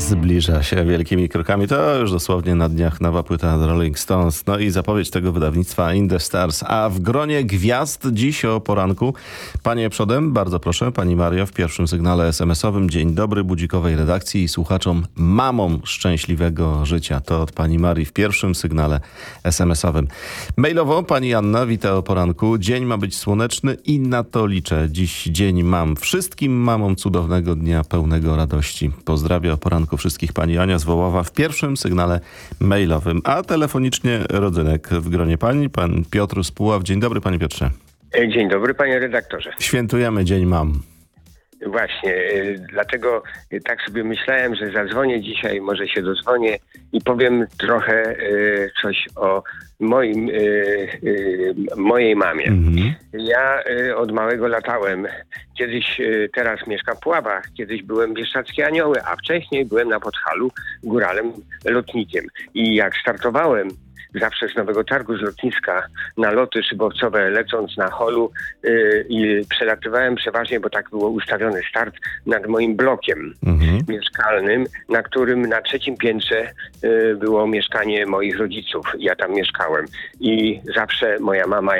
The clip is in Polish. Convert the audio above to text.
Zbliża się wielkimi krokami. To już dosłownie na dniach nowa płyta Rolling Stones. No i zapowiedź tego wydawnictwa In The Stars. A w gronie gwiazd dziś o poranku. Panie przodem, bardzo proszę, pani Mario w pierwszym sygnale SMS-owym. Dzień dobry budzikowej redakcji i słuchaczom mamom szczęśliwego życia. To od pani Marii w pierwszym sygnale SMS-owym. Mailowo pani Anna wita o poranku. Dzień ma być słoneczny i na to liczę. Dziś dzień mam. Wszystkim mamom cudownego dnia pełnego radości. Pozdrawiam o poranku wszystkich pani Ania z Wołowa w pierwszym sygnale mailowym, a telefonicznie rodzynek w gronie pani, pan Piotr z Puław. Dzień dobry, panie Piotrze. Dzień dobry, panie redaktorze. Świętujemy Dzień Mam. Właśnie, dlatego tak sobie myślałem, że zadzwonię dzisiaj, może się dozwonię i powiem trochę coś o mojej mamie. Ja od małego latałem. Kiedyś, teraz mieszkam w Puławach, kiedyś byłem Bieszczadzkie Anioły, a wcześniej byłem na Podhalu góralem lotnikiem. I jak startowałem zawsze z Nowego Targu, z lotniska na loty szybowcowe, lecąc na holu i przelatywałem przeważnie, bo tak było ustawiony start, nad moim blokiem mieszkalnym, na którym na trzecim piętrze było mieszkanie moich rodziców. Ja tam mieszkałem i zawsze moja mama